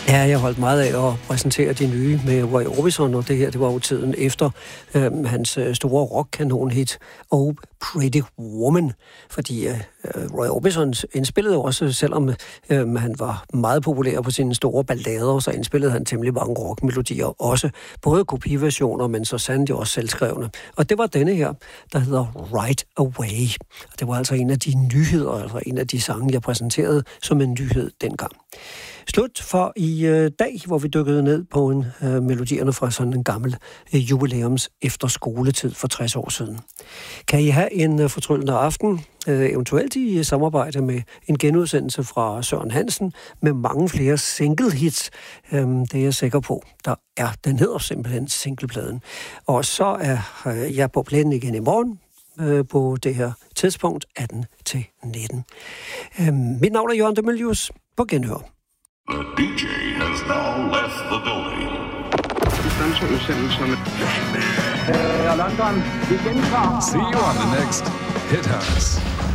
Ja, jeg holdt meget af at præsentere de nye med Roy Orbison, og det her, det var jo tiden efter hans store rock-kanon-hit, Oh Pretty Woman, fordi Roy Orbison indspillede også, selvom han var meget populær på sine store ballader, så indspillede han temmelig mange rockmelodier, også både kopiversioner, men så sandelig også selvskrevne. Og det var denne her, der hedder Right Away. Og det var altså en af de nyheder, altså en af de sange, jeg præsenterede som en nyhed dengang. Slut for i dag, hvor vi dykkede ned på melodierne fra sådan en gammel jubilæums efterskoletid for 60 år siden. Kan I have en fortryllende aften, eventuelt i samarbejde med en genudsendelse fra Søren Hansen med mange flere single hits. Det er jeg sikker på. Den hedder simpelthen singlepladen. Og så er jeg på plænen igen i morgen på det her tidspunkt 18-19. Mit navn er Jørgen de Mylius. På genhør. The DJ has now left the building. London, we can come. See you on the next Hit House.